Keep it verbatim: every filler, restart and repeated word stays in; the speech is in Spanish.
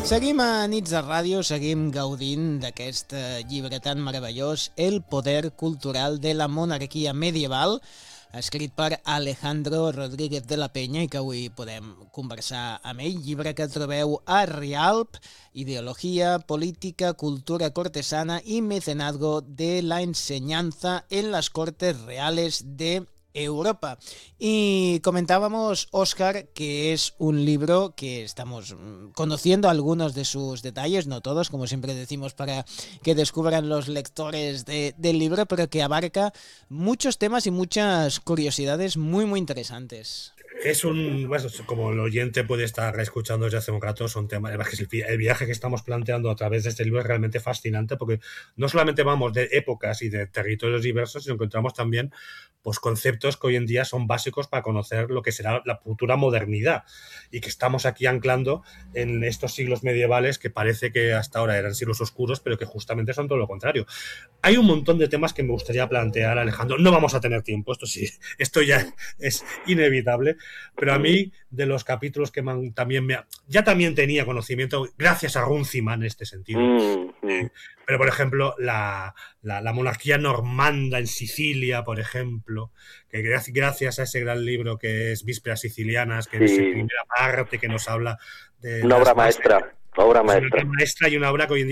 Seguim a Nits de Ràdio, seguim gaudint d'aquest llibre tan meravellós, El poder cultural de la monarquia medieval, escrit per Alejandro Rodríguez de la Peña i que avui podem conversar amb ell. Llibre que trobeu a Rialp, Ideología, Política, Cultura Cortesana y Mecenazgo de la Enseñanza en las Cortes Reales de Europa. Y comentábamos, Óscar, que es un libro que estamos conociendo algunos de sus detalles, no todos, como siempre decimos, para que descubran los lectores de, del libro, pero que abarca muchos temas y muchas curiosidades muy, muy interesantes. Es un, bueno, como el oyente puede estar escuchando desde hace un rato, son temas, el viaje que estamos planteando a través de este libro es realmente fascinante porque no solamente vamos de épocas y de territorios diversos, sino que encontramos también pues, conceptos que hoy en día son básicos para conocer lo que será la futura modernidad y que estamos aquí anclando en estos siglos medievales que parece que hasta ahora eran siglos oscuros, pero que justamente son todo lo contrario. Hay un montón de temas que me gustaría plantear, Alejandro. No vamos a tener tiempo, esto sí, esto ya es inevitable. Pero a mí, de los capítulos que man, también me... Ya también tenía conocimiento, gracias a Runciman en este sentido. Mm, mm. Pero, por ejemplo, la, la, la monarquía normanda en Sicilia, por ejemplo, que gracias a ese gran libro que es Vísperas Sicilianas, que sí. Es la primera parte que nos habla de... Una obra maestra, obra maestra. Una obra maestra y una obra que hoy en día